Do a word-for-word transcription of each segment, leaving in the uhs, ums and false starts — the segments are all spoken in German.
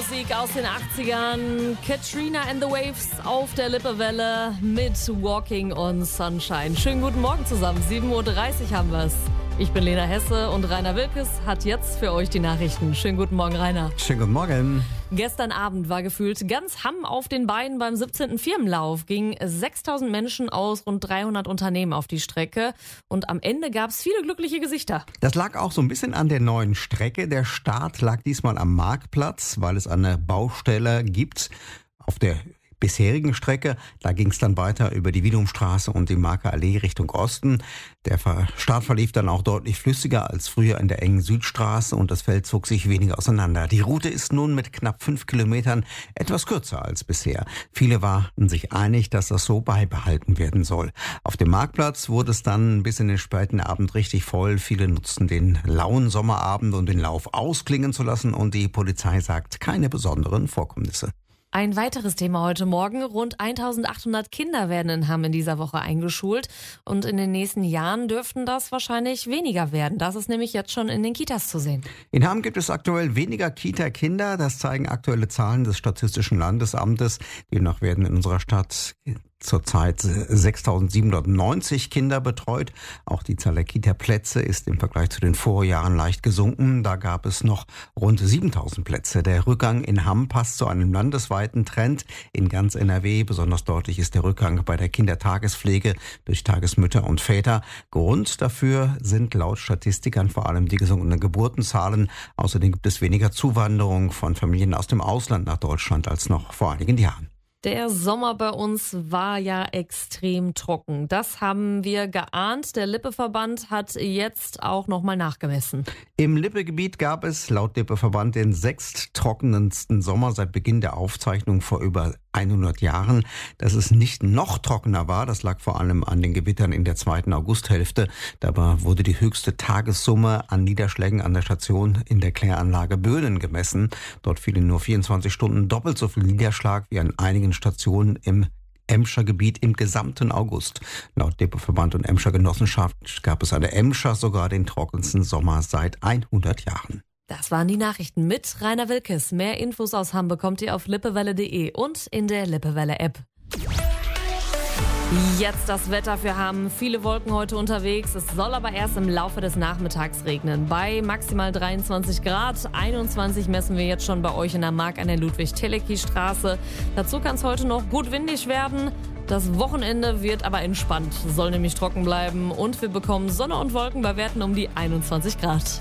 Musik aus den achtzigern. Katrina and the Waves auf der Lippewelle mit Walking on Sunshine. Schönen guten Morgen zusammen. sieben Uhr dreißig haben wir's. Ich bin Lena Hesse und Rainer Wilkes hat jetzt für euch die Nachrichten. Schönen guten Morgen, Rainer. Schönen guten Morgen. Gestern Abend war gefühlt ganz Hamm auf den Beinen beim siebzehnten Firmenlauf. Gingen sechstausend Menschen aus rund dreihundert Unternehmen auf die Strecke. Und am Ende gab es viele glückliche Gesichter. Das lag auch so ein bisschen an der neuen Strecke. Der Start lag diesmal am Marktplatz, weil es eine Baustelle gibt auf der bisherigen Strecke. Da ging es dann weiter über die Wiedumstraße und die Marker Allee Richtung Osten. Der Start verlief dann auch deutlich flüssiger als früher in der engen Südstraße und das Feld zog sich weniger auseinander. Die Route ist nun mit knapp fünf Kilometern etwas kürzer als bisher. Viele waren sich einig, dass das so beibehalten werden soll. Auf dem Marktplatz wurde es dann bis in den späten Abend richtig voll. Viele nutzten den lauen Sommerabend, um den Lauf ausklingen zu lassen, und die Polizei sagt keine besonderen Vorkommnisse. Ein weiteres Thema heute Morgen. Rund eintausendachthundert Kinder werden in Hamm in dieser Woche eingeschult. Und in den nächsten Jahren dürften das wahrscheinlich weniger werden. Das ist nämlich jetzt schon in den Kitas zu sehen. In Hamm gibt es aktuell weniger Kita-Kinder. Das zeigen aktuelle Zahlen des Statistischen Landesamtes. Demnach werden in unserer Stadt zurzeit sechstausendsiebenhundertneunzig Kinder betreut. Auch die Zahl der Kita-Plätze ist im Vergleich zu den Vorjahren leicht gesunken. Da gab es noch rund siebentausend Plätze. Der Rückgang in Hamm passt zu einem landesweiten Trend in ganz N R W. Besonders deutlich ist der Rückgang bei der Kindertagespflege durch Tagesmütter und Väter. Grund dafür sind laut Statistikern vor allem die gesunkenen Geburtenzahlen. Außerdem gibt es weniger Zuwanderung von Familien aus dem Ausland nach Deutschland als noch vor einigen Jahren. Der Sommer bei uns war ja extrem trocken. Das haben wir geahnt. Der Lippeverband hat jetzt auch nochmal nachgemessen. Im Lippegebiet gab es laut Lippeverband den sechsttrockenendsten Sommer seit Beginn der Aufzeichnung vor über hundert Jahren. Dass es nicht noch trockener war, das lag vor allem an den Gewittern in der zweiten Augusthälfte. Dabei wurde die höchste Tagessumme an Niederschlägen an der Station in der Kläranlage Böhnen gemessen. Dort fiel in nur vierundzwanzig Stunden doppelt so viel Niederschlag wie an einigen Stationen im Emscher Gebiet im gesamten August. Laut Lippeverband und Emscher Genossenschaft gab es an der Emscher sogar den trockensten Sommer seit hundert Jahren. Das waren die Nachrichten mit Rainer Wilkes. Mehr Infos aus Hamm bekommt ihr auf lippewelle punkt de und in der Lippewelle-App. Jetzt das Wetter für Hamm. Viele Wolken heute unterwegs. Es soll aber erst im Laufe des Nachmittags regnen. Bei maximal dreiundzwanzig Grad. einundzwanzig messen wir jetzt schon bei euch in der Mark an der Ludwig-Telecki-Straße. Dazu kann es heute noch gut windig werden. Das Wochenende wird aber entspannt. Soll nämlich trocken bleiben. Und wir bekommen Sonne und Wolken bei Werten um die einundzwanzig Grad.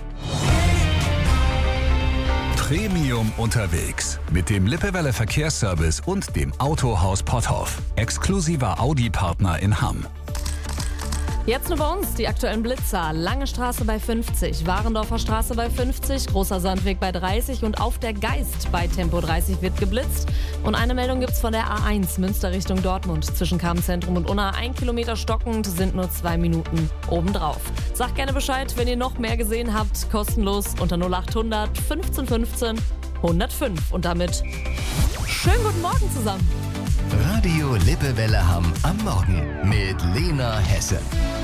Premium unterwegs mit dem Lippewelle Verkehrsservice und dem Autohaus Potthoff. Exklusiver Audi-Partner in Hamm. Jetzt nur bei uns die aktuellen Blitzer. Lange Straße bei fünfzig, Warendorfer Straße bei fünfzig, Großer Sandweg bei dreißig und auf der Geist bei Tempo dreißig wird geblitzt. Und eine Meldung gibt's von der A eins Münster Richtung Dortmund. Zwischen Kamenzentrum und Unna ein Kilometer stockend, sind nur zwei Minuten obendrauf. Sagt gerne Bescheid, wenn ihr noch mehr gesehen habt. Kostenlos unter null achthundert fünfzehn fünfzehn hundertfünf. Und damit schönen guten Morgen zusammen. Radio Lippewelle Hamm am Morgen mit Lena Hesse.